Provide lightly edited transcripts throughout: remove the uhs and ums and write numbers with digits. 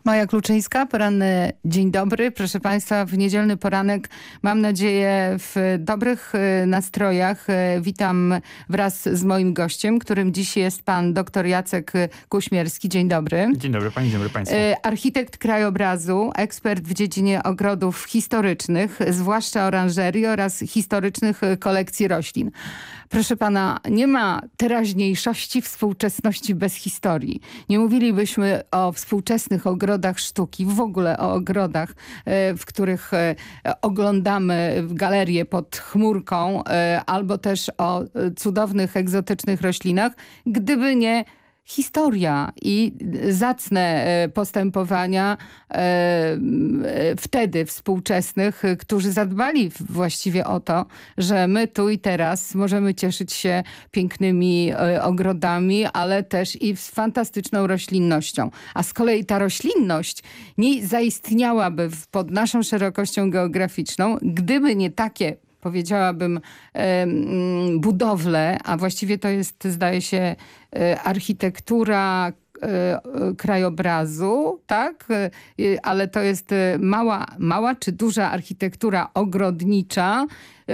Maja Kluczyńska, poranny dzień dobry. Proszę Państwa, w niedzielny poranek mam nadzieję w dobrych nastrojach. Witam wraz z moim gościem, którym dziś jest pan dr Jacek Kuśmierski. Dzień dobry. Dzień dobry pani, dzień dobry państwu. Architekt krajobrazu, ekspert w dziedzinie ogrodów historycznych, zwłaszcza oranżerii oraz historycznych kolekcji roślin. Proszę pana, nie ma teraźniejszości współczesności bez historii. Nie mówilibyśmy o współczesnych ogrodach sztuki, w ogóle o ogrodach, w których oglądamy galerię pod chmurką, albo też o cudownych, egzotycznych roślinach, gdyby nie historia i zacne postępowania wtedy współczesnych, którzy zadbali właściwie o to, że my tu i teraz możemy cieszyć się pięknymi ogrodami, ale też i z fantastyczną roślinnością. A z kolei ta roślinność nie zaistniałaby pod naszą szerokością geograficzną, gdyby nie takie, powiedziałabym, budowle, a właściwie to jest, zdaje się, architektura krajobrazu, tak? Ale to jest mała czy duża architektura ogrodnicza,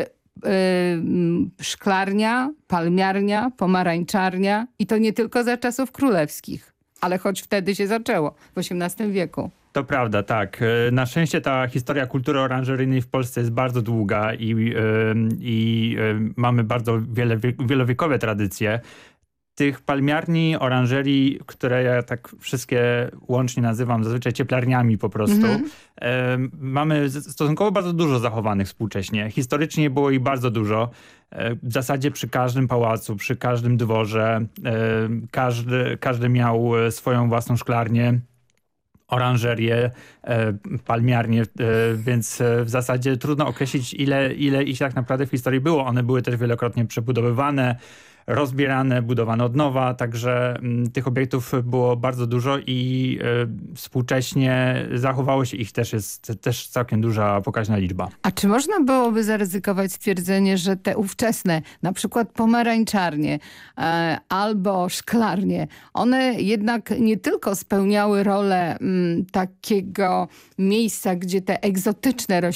szklarnia, palmiarnia, pomarańczarnia i to nie tylko za czasów królewskich, ale choć wtedy się zaczęło, w XVIII wieku. To prawda, tak. Na szczęście ta historia kultury oranżeryjnej w Polsce jest bardzo długa i mamy bardzo wielowiekowe tradycje. Tych palmiarni, oranżerii, które ja tak wszystkie łącznie nazywam zazwyczaj cieplarniami po prostu, mamy stosunkowo bardzo dużo zachowanych współcześnie. Historycznie było ich bardzo dużo. W zasadzie przy każdym pałacu, przy każdym dworze, każdy miał swoją własną szklarnię, oranżerię, palmiarnię, więc w zasadzie trudno określić, ile ich tak naprawdę w historii było. One były też wielokrotnie przebudowywane, rozbierane, budowane od nowa, także tych obiektów było bardzo dużo i współcześnie zachowało się ich też całkiem duża, pokaźna liczba. A czy można byłoby zaryzykować stwierdzenie, że te ówczesne, na przykład pomarańczarnie albo szklarnie, one jednak nie tylko spełniały rolę takiego miejsca, gdzie te egzotyczne rośliny